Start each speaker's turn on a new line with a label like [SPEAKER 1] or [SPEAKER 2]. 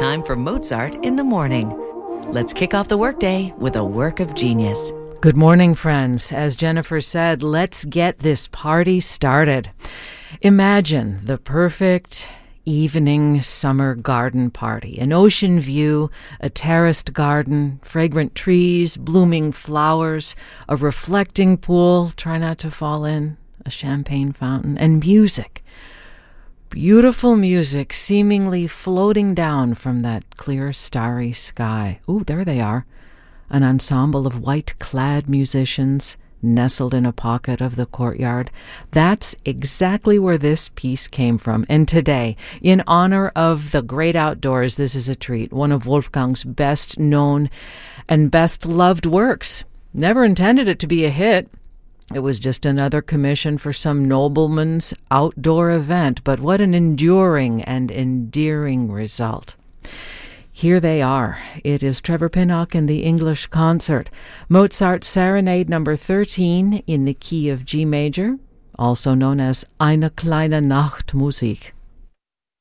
[SPEAKER 1] time for Mozart in the morning. Let's kick off the workday with a work of genius.
[SPEAKER 2] Good morning, friends. As Jennifer said, let's get this party started. Imagine the perfect evening summer garden party. An ocean view, a terraced garden, fragrant trees, blooming flowers, a reflecting pool, try not to fall in, a champagne fountain, and music. Beautiful music seemingly floating down from that clear, starry sky. Ooh, there they are. An ensemble of white-clad musicians nestled in a pocket of the courtyard. That's exactly where this piece came from. And today, in honor of the great outdoors, this is a treat. One of Wolfgang's best-known and best-loved works. Never intended it to be a hit. It was just another commission for some nobleman's outdoor event, but what an enduring and endearing result. Here they are. It is Trevor Pinnock and the English Concert. Mozart's Serenade No. 13 in the key of G major, also known as Eine kleine Nachtmusik.